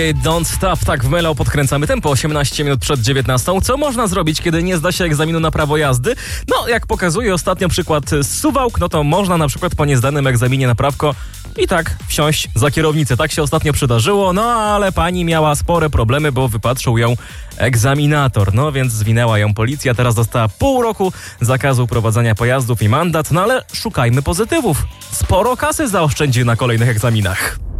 Don't stop, tak w Melo podkręcamy tempo 18 minut przed 19. Co można zrobić, kiedy nie zda się egzaminu na prawo jazdy? No, jak pokazuje ostatnio przykład z Suwałk, no to można na przykład po niezdanym egzaminie na prawko i tak wsiąść za kierownicę. Tak się ostatnio przydarzyło, no ale pani miała spore problemy, bo wypatrzył ją egzaminator. No więc zwinęła ją policja, teraz dostała pół roku zakazu prowadzenia pojazdów i mandat, no ale szukajmy pozytywów. Sporo kasy zaoszczędzi na kolejnych egzaminach.